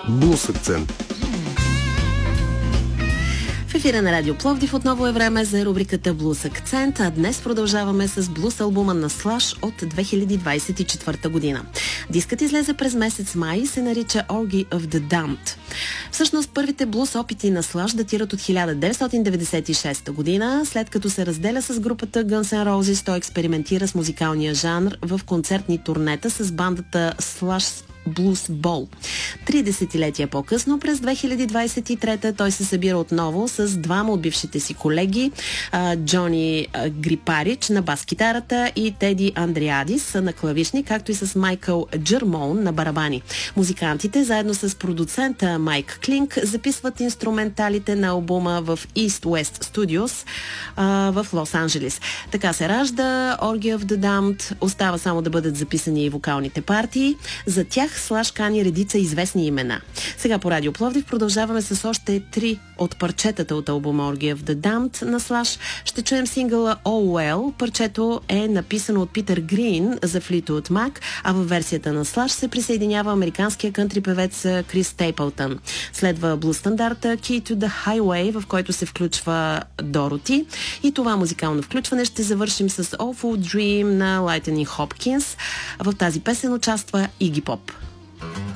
Блус акцент. В ефира на Радио Пловдив отново е време за рубриката Блус акцент, а днес продължаваме с блус албума на Slash от 2024 година. Дискът излезе през месец май и се нарича Orgy of the Damned. Всъщност първите блус опити на Slash датират от 1996 година. След като се разделя с групата Guns N' Roses, той експериментира с музикалния жанр в концертни турнета с бандата Slash Blues Ball. 3 десетилетия по-късно, през 2023 той се събира отново с двама от бившите си колеги, Джони Грипарич на бас-китарата и Теди Андриадис на клавишни, както и с Майкъл Джермоун на барабани. Музикантите, заедно с продуцента Майк Клинк, записват инструменталите на албума в East West Studios в Лос-Анджелис. Така се ражда Orgy of the Damned. Остава само да бъдат записани и вокалните партии. За тях Slash кани редица известни имена. Сега по Радио Пловдив продължаваме с още 3 от парчетата от албума Orgy of the Damned на Slash. Ще чуем сингъла Oh Well. Парчето е написано от Питър Грин за Fleetwood Mac, а във версията на Slash се присъединява американския кънтри певец Крис Стейпълтън. Следва блуз стандарта Key to the Highway, в който се включва Дороти. И това музикално включване ще завършим с Awful Dream на Lightning Hopkins. В тази песен участва Iggy Pop.